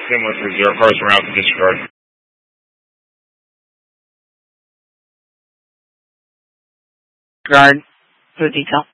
similar to 0 cars around to disregard. Guard, for detail.